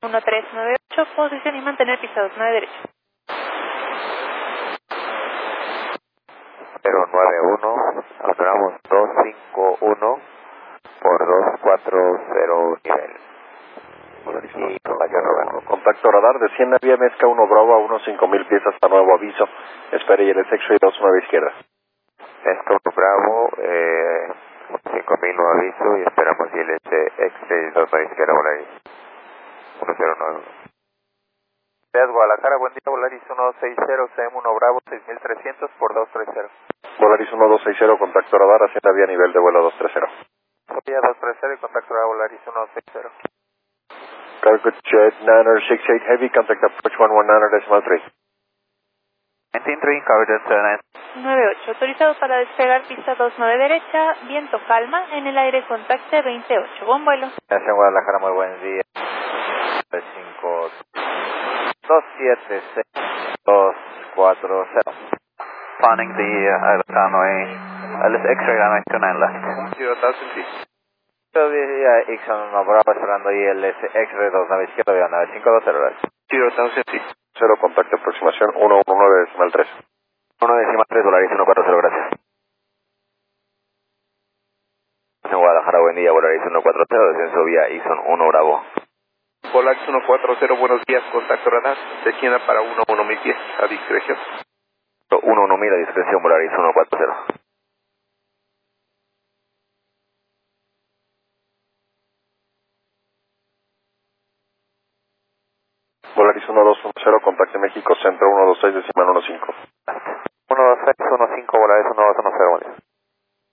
1398, posición y mantener pisados 9 derecho. 091, alteramos 251 por 240 nivel. Y Caballo Romano. Contacto radar, desciende vía Mezca 1 Bravo a unos 5000 pies hasta nuevo aviso. Espere y el X-Ray 29 izquierda. Mezca 1 Bravo, 5000 nuevo aviso y esperamos y el X-Ray 29 izquierda, Volaris 109. Guadalajara, buen día, Volaris 1260, CM1 Bravo 6300 por 230. Volaris 1260, contacto radar, ascienda vía nivel de vuelo 230. Vía 230 y contacto radar Volaris 160. Cargo Jet 968 Heavy, contact approach 119.3. 193, cover Jet 98, autorizado para despegar pista 29 derecha, viento calma, en el aire contacte 28, buen vuelo. Gracias, Guadalajara, muy buen día. 5 276 240. Planning the runway, let's X-ray runway 29 left. 0,000 feet. Todavía Ixon no Bravo esperando ahí el X-ray 29 izquierda, vía 9520. 0,000 feet. 0, contacto aproximación 119.3. 1.3, Volaris 140, gracias. En Guadalajara, buen día, Volaris 140, descenso vía Ixon 1 Bravo. Volaris 140, buenos días, contacto radar, descienda para 11.000 pies, a discreción. 11.000 a discreción, Volaris 140. Volaris 1210, contacte México Centro 126.15. 126, 15, Volaris 1210, buen día.